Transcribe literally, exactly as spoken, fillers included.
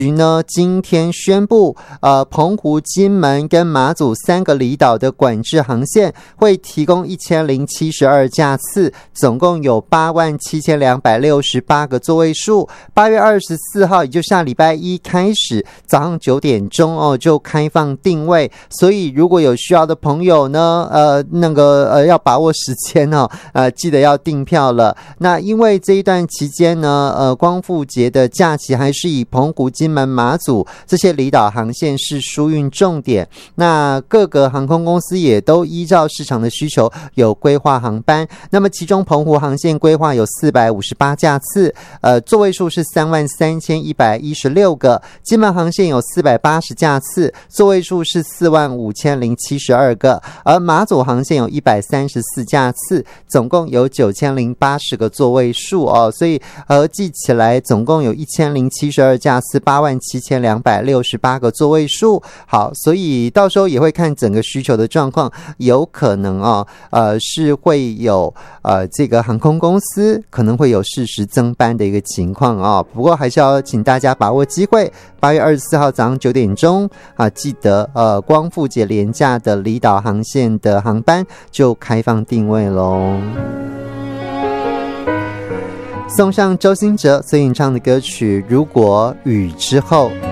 局呢今天宣布，呃，澎湖、金门跟马祖三个离岛的管制航线会提供一千零七十二架次，总共有八万七千两百六十八个座位数。八月二十四号，也就下礼拜一开始，早上九点钟哦就开放定位，所以如果有需要的朋友呢，呃，那个呃要把握时间哦，呃，记得要订票了。那因为这一段期间呢，呃，光复节的假期还是以澎湖、金门、马祖这些离岛航线是疏运重点，那各个航空公司也都依照市场的需求有规划航班。那么其中澎湖航线规划有四百五十八架次，呃，座位数是三万三千一百一十六个；金门航线有四百八十架次，座位数是四万五千零七十二个；而马祖航线有一百三十四架次，总共有九千零八十个座位数哦，所以合计起来总共有一千零七十二架次，八万七千两百六十八个座位数。好，所以到时候也会看整个需求的状况，有可能哦，呃，是会有呃这个航空公司可能会有适时增班的一个情况哦。不过还是要请大家把握机会，八月二十四号早上九点钟啊，记得呃光复节连假的离岛航线的航班就开放定位咯。送上周兴哲所演唱的歌曲《如果雨之后》。